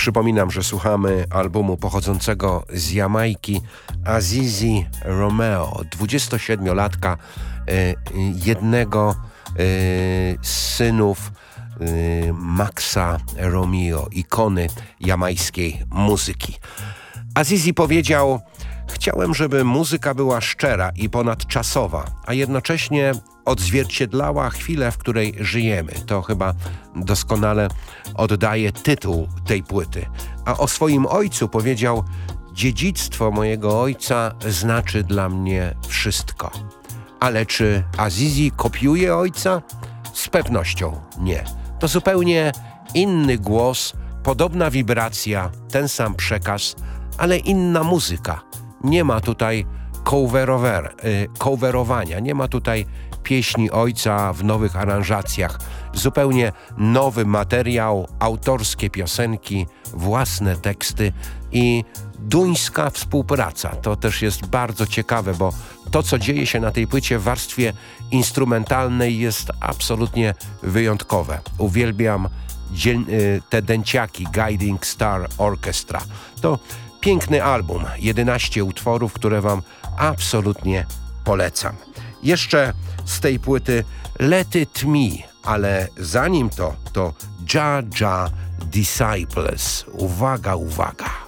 Przypominam, że słuchamy albumu pochodzącego z Jamajki Azizi Romeo, 27-latka, jednego z synów Maxa Romeo, ikony jamajskiej muzyki. Azizi powiedział: chciałem, żeby muzyka była szczera i ponadczasowa, a jednocześnie odzwierciedlała chwilę, w której żyjemy. To chyba doskonale oddaje tytuł tej płyty. A o swoim ojcu powiedział: dziedzictwo mojego ojca znaczy dla mnie wszystko. Ale czy Azizi kopiuje ojca? Z pewnością nie. To zupełnie inny głos, podobna wibracja, ten sam przekaz, ale inna muzyka. Nie ma tutaj coverowania, nie ma tutaj pieśni ojca w nowych aranżacjach. Zupełnie nowy materiał, autorskie piosenki, własne teksty i duńska współpraca. To też jest bardzo ciekawe, bo to, co dzieje się na tej płycie w warstwie instrumentalnej, jest absolutnie wyjątkowe. Uwielbiam te dęciaki Guiding Star Orchestra. To piękny album, 11 utworów, które wam absolutnie polecam. Jeszcze z tej płyty Let It Me, ale zanim to Jah Jah Disciples. Uwaga, uwaga.